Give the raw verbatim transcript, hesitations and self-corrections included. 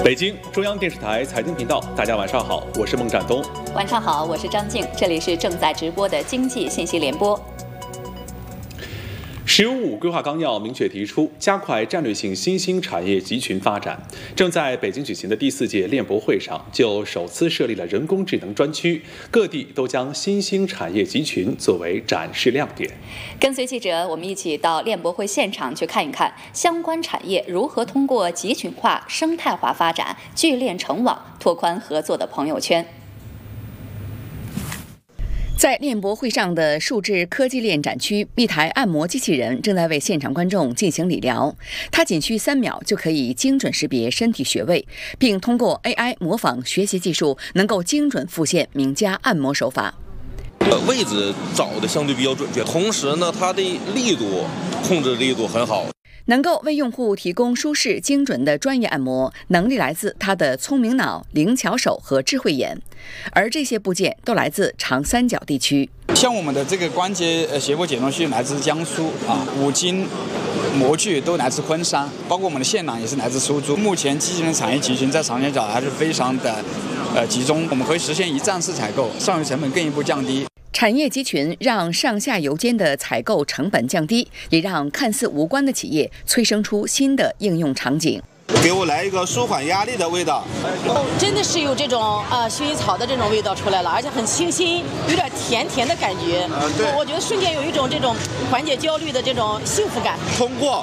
北京中央电视台财经频道，大家晚上好，我是孟占东。 晚上好，我是张静，这里是正在直播的经济信息联播。 十五规划纲要明确提出，加快战略性新兴产业集群发展。正在北京举行的第四届链博会上，就首次设立了人工智能专区，各地都将新兴产业集群作为展示亮点。 跟随记者，我们一起到链博会现场去看一看，相关产业如何通过集群化、生态化发展，聚链成网，拓宽合作的朋友圈。在链博会上的数字科技链展区，一台按摩机器人正在为现场观众进行理疗。它仅需三秒就可以精准识别身体穴位，并通过 A I 模仿学习技术，能够精准复现名家按摩手法。 呃，位置找的相对比较准确，同时呢，它的力度控制力度很好。 能够为用户提供舒适精准的专业按摩，能力来自它的聪明脑、灵巧手和智慧眼，而这些部件都来自长三角地区。 像我们的这个关节呃斜坡解冻器来自江苏啊，五金模具都来自昆山，包括我们的线缆也是来自苏州。目前机器人产业集群在长三角还是非常的呃集中，我们可以实现一站式采购，上游成本更一步降低。 产业集群让上下游间的采购成本降低，也让看似无关的企业催生出新的应用场景。 给我来一个舒缓压力的味道。 哦，真的是有这种呃薰衣草的这种味道出来了，而且很清新，有点甜甜的感觉。 呃、对， 我觉得瞬间有一种这种缓解焦虑的这种幸福感。 通过